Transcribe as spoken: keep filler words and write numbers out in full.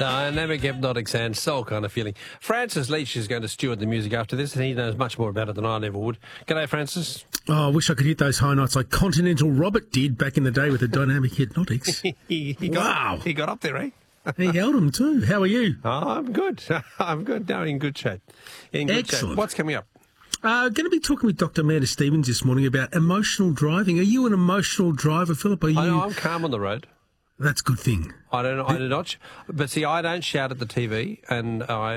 Dynamic hypnotic sound, soul kind of feeling. Francis Leach is going to steward the music after this, and he knows much more about it than I ever would. G'day, Francis. Oh, I wish I could hit those high notes like Continental Robert did back in the day with the Dynamic Hypnotics. he, he got, wow. He got up there, eh? He held them too. How are you? Oh, I'm good. I'm good. No, in good shape. In good Excellent. shape. What's coming up? Uh, going to be talking with Doctor Amanda Stevens this morning about emotional driving. Are you an emotional driver, Philip? Are you... I know, I'm calm on the road. That's a good thing. I don't. I do not. But see, I don't shout at the T V, and I.